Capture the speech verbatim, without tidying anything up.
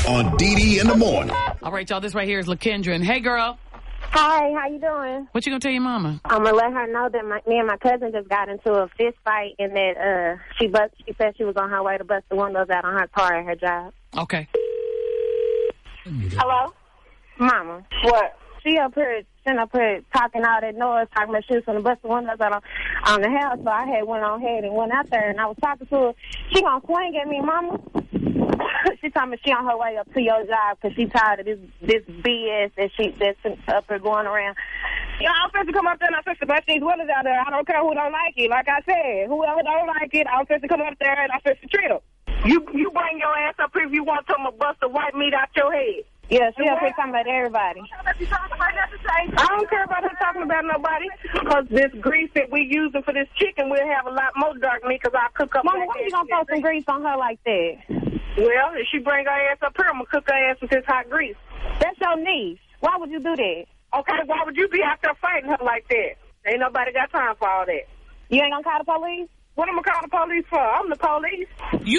on D D in the morning. All right, y'all, this right here is LaKendra. Hey, girl. Hi, how you doing? What you gonna tell your mama? I'm gonna let her know that my, me and my cousin just got into a fist fight and that uh, she bust, she said she was on her way to bust the windows out on her car at her job. Okay. Hello? Mama. What? She up here, sitting up here talking all that noise, talking about she was gonna bust the windows out on, on the house, so I had went on ahead and went out there and I was talking to her. She gonna swing at me, Mama. She told me she on her way up to your job because she tired of this this B S that she that's up there going around. You know, I'm supposed to come up there and I'm supposed to bust these windows out there. I don't care who don't like it. Like I said, whoever don't like it, I'm supposed to come up there and I'm supposed to trip. You you bring your ass up here if you want someone to bust the white meat out your head. Yeah, she up here talking about everybody. I don't care about her talking about nobody because this grease that we using for this chicken will have a lot more dark meat because I cook up. Mama, why you gonna throw some grease on her like that? Well, if she bring her ass up here, I'm going to cook her ass with this hot grease. That's your niece. Why would you do that? Okay, why would you be out there fighting her like that? Ain't nobody got time for all that. You ain't going to call the police? What am I going to call the police for? I'm the police. You